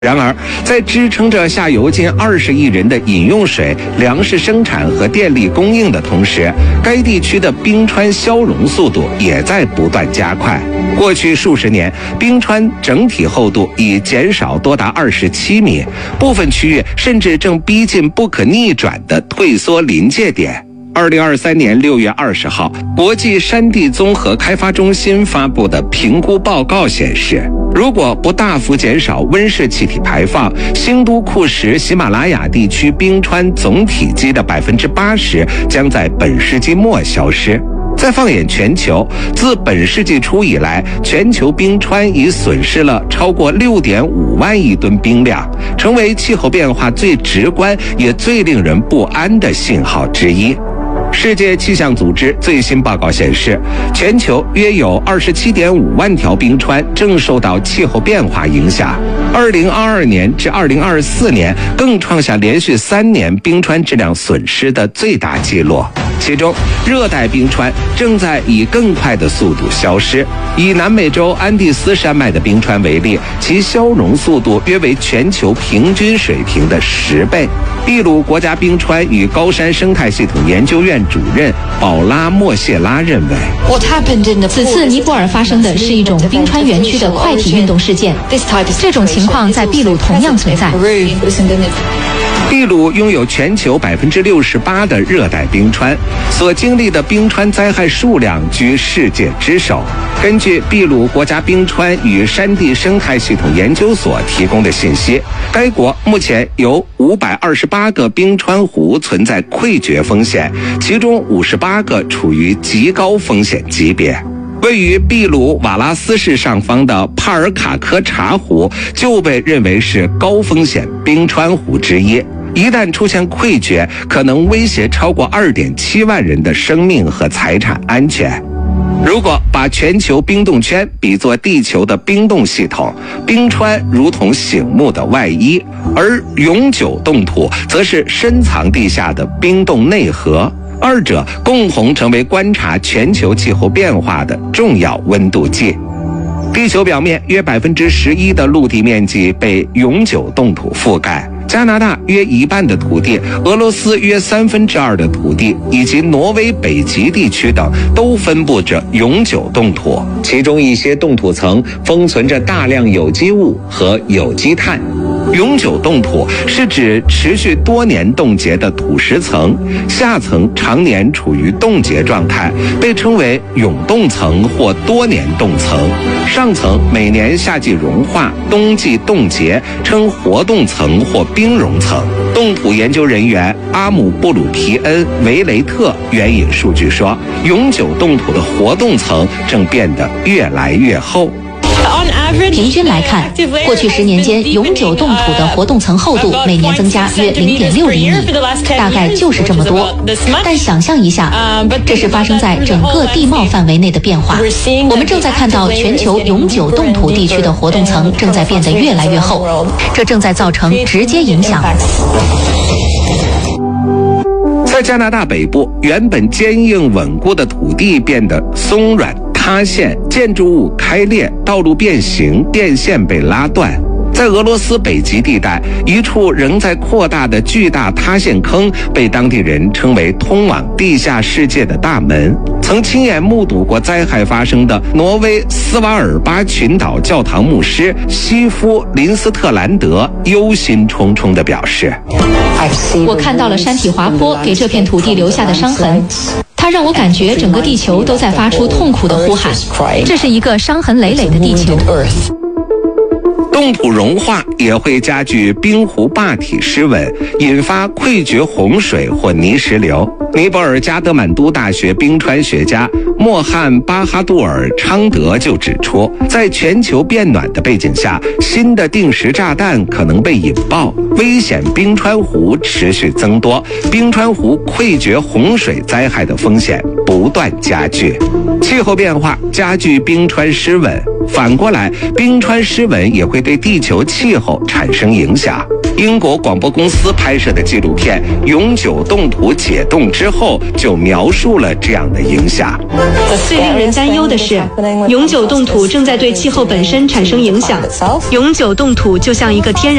然而，在支撑着下游近20亿人的饮用水、粮食生产和电力供应的同时，该地区的冰川消融速度也在不断加快。过去数十年，冰川整体厚度已减少多达27米，部分区域甚至正逼近不可逆转的退缩临界点。2023年6月20号，国际山地综合开发中心发布的评估报告显示，如果不大幅减少温室气体排放，兴都库什喜马拉雅地区冰川总体积的80%将在本世纪末消失。再放眼全球，自本世纪初以来，全球冰川已损失了超过6.5万亿吨冰量，成为气候变化最直观也最令人不安的信号之一。世界气象组织最新报告显示，全球约有27.5万条冰川正受到气候变化影响。2022年至2024年更创下连续3年冰川质量损失的最大纪录。其中，热带冰川正在以更快的速度消失。以南美洲安第斯山脉的冰川为例，其消融速度约为全球平均水平的10倍。秘鲁国家冰川与高山生态系统研究院主任保拉·莫谢拉认为， 此次尼泊尔发生的是一种冰川园区的快体运动事件，这种情况在秘鲁同样存在。 秘鲁拥有全球68%的热带冰川，所经历的冰川灾害数量居世界之首。根据秘鲁国家冰川与山地生态系统研究所提供的信息，该国目前有528个冰川湖存在溃决风险，其中58个处于极高风险级别。位于秘鲁瓦拉斯市上方的帕尔卡科查湖就被认为是高风险冰川湖之一，一旦出现溃决，可能威胁超过2.7万人的生命和财产安全。如果把全球冰冻圈比作地球的冰冻系统，冰川如同醒目的外衣，而永久冻土则是深藏地下的冰冻内核，二者共同成为观察全球气候变化的重要温度计。地球表面约11%的陆地面积被永久冻土覆盖，加拿大约一半的土地，俄罗斯约2/3的土地，以及挪威北极地区等都分布着永久冻土，其中一些冻土层封存着大量有机物和有机碳。永久冻土是指持续多年冻结的土石层，下层常年处于冻结状态，被称为永冻层或多年冻层，上层每年夏季融化，冬季冻结，称活冻层或冰融层。冻土研究人员阿姆布鲁皮恩·维雷特援引数据说，永久冻土的活冻层正变得越来越厚。 平均来看，过去10年间，永久冻土的活动层厚度每年增加约0.6厘米，大概就是这么多。但想象一下，这是发生在整个地貌范围内的变化。我们正在看到全球永久冻土地区的活动层正在变得越来越厚，这正在造成直接影响。 在加拿大北部，原本坚硬稳固的土地变得松软塌陷，建筑物开裂，道路变形，电线被拉断。在俄罗斯北极地带，一处仍在扩大的巨大塌陷坑被当地人称为通往地下世界的大门。曾亲眼目睹过灾害发生的挪威斯瓦尔巴群岛教堂牧师西夫林斯特兰德忧心忡忡地表示， 我看到了山体滑坡给这片土地留下的伤痕，它让我感觉整个地球都在发出痛苦的呼喊，这是一个伤痕累累的地球。 冻土融化也会加剧冰湖坝体失稳，引发溃决洪水或泥石流。尼泊尔加德满都大学冰川学家莫汉巴哈杜尔昌德就指出，在全球变暖的背景下，新的定时炸弹可能被引爆，危险冰川湖持续增多，冰川湖溃决洪水灾害的风险不断加剧。气候变化加剧冰川失稳，反过来，冰川失稳也会对地球气候产生影响。 英国广播公司拍摄的纪录片《永久冻土解冻之后》就描述了这样的影响。 最令人担忧的是，永久冻土正在对气候本身产生影响。永久冻土就像一个天然